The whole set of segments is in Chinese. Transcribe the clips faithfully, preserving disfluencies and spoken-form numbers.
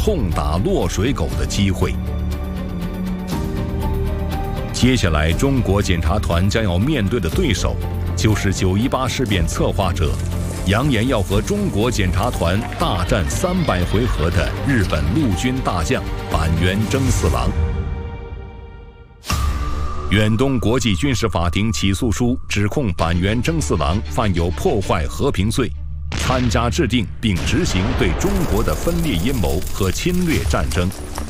痛打落水狗的机会。接下来，中国检察团将要面对的对手，就是九一八事变策划者，扬言要和中国检察团大战三百回合的日本陆军大将板垣征四郎。远东国际军事法庭起诉书指控板垣征四郎犯有破坏和平罪，参加制定并执行对中国的分裂阴谋和侵略战争。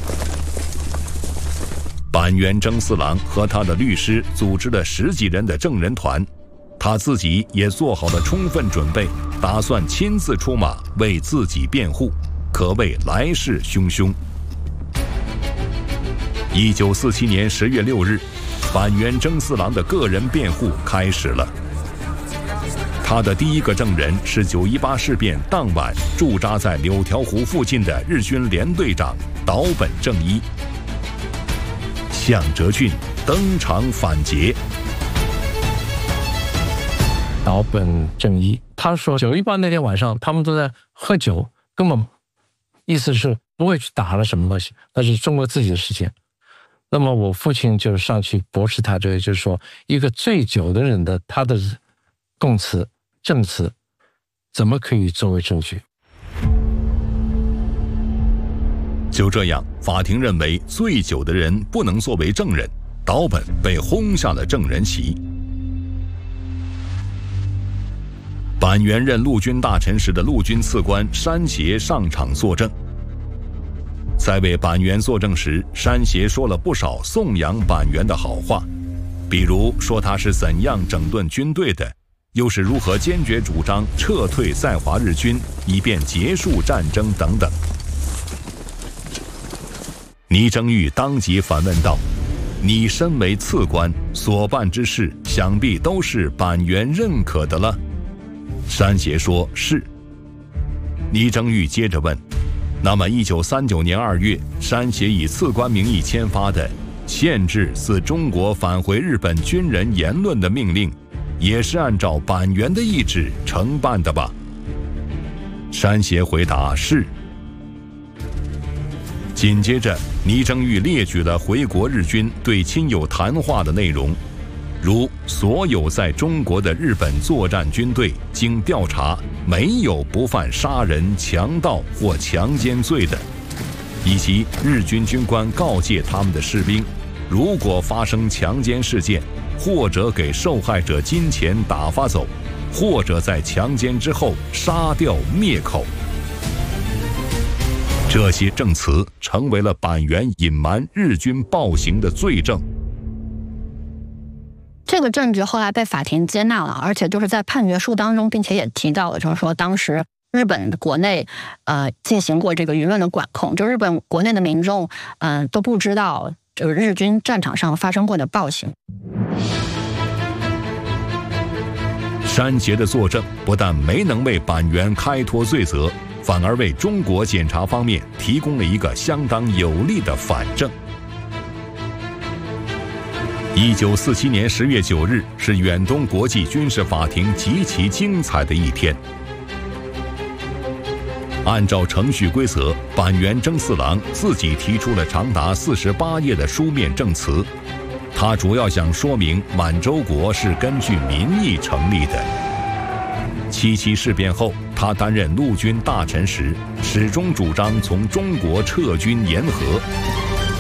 板垣征四郎和他的律师组织了十几人的证人团，他自己也做好了充分准备，打算亲自出马为自己辩护，可谓来势汹汹。一九四七年十月六日，板垣征四郎的个人辩护开始了。他的第一个证人是九一八事变当晚驻扎在柳条湖附近的日军联队长岛本正一。向哲俊登场反诘。 岛本正一他说，九一八那天晚上他们都在喝酒，根本意思是不会去打了什么东西，那是中国自己的事情。那么我父亲就上去驳斥他这个，就是说一个醉酒的人的他的供词证词怎么可以作为证据？ 就这样，法庭认为醉酒的人不能作为证人，岛本被轰下了证人席。板垣任陆军大臣时的陆军次官山胁上场作证。在为板垣作证时，山胁说了不少颂扬板垣的好话，比如说他是怎样整顿军队的，又是如何坚决主张撤退在华日军，以便结束战争等等。倪征玉当即反问道：“你身为次官，所办之事想必都是板垣认可的了？”山胁说：“是。”倪征玉接着问：“那么一九三九年二月，山胁以次官名义签发的限制自中国返回日本军人言论的命令，也是按照板垣的意志承办的吧？”山胁回答：“是。”紧接着，倪征玉列举了回国日军对亲友谈话的内容，如所有在中国的日本作战军队经调查没有不犯杀人、强盗或强奸罪的，以及日军军官告诫他们的士兵，如果发生强奸事件，或者给受害者金钱打发走，或者在强奸之后杀掉灭口。这些证词成为了板垣隐瞒日军暴行的罪证。 这个证据后来被法庭接纳了，而且就是在判决书当中，并且也提到了，就是说当时日本国内呃进行过这个舆论的管控，就日本国内的民众嗯、呃、都不知道就是日军战场上发生过的暴行。 山胁的作证不但没能为板垣开脱罪责，反而为中国检察方面提供了一个相当有力的反证。一九四七年十月九日是远东国际军事法庭极其精彩的一天。按照程序规则，板垣征四郎自己提出了长达四十八页的书面证词，他主要想说明满洲国是根据民意成立的。七七事变后，他担任陆军大臣时，始终主张从中国撤军言和。